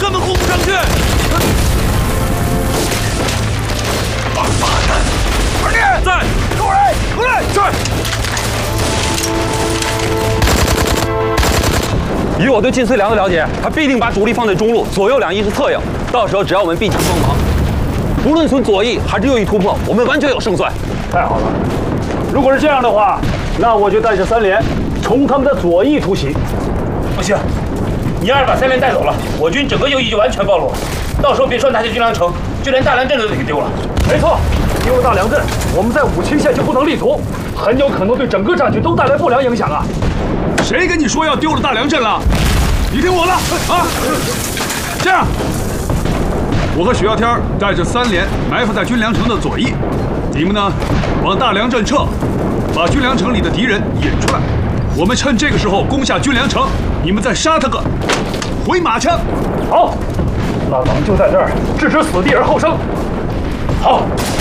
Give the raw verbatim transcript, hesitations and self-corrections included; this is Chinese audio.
根本轰不上去。 王八蛋！二弟在， 过来，过来， 在。 以我对靳遂良的了解，他必定把主力放在中路，左右两翼是策应。到时候只要我们并强双方，无论从左翼还是右翼突破，我们完全有胜算。 太好了！如果是这样的话，那我就带着三连冲他们的左翼突袭。 不行，你要是把三连带走了，我军整个右翼就完全暴露了。到时候别说拿下军粮城，就连大梁镇都得给丢了。 没错，丢了大梁镇，我们在武清县就不能立足，很有可能对整个战局都带来不良影响啊！ 谁跟你说要丢了大梁镇了？你听我的啊！这样，我和许耀天带着三连埋伏在军粮城的左翼，你们呢往大梁镇撤，把军粮城里的敌人引出来。我们趁这个时候攻下军粮城，你们再杀他个回马枪。 好，那咱们就在这儿置之死地而后生。好。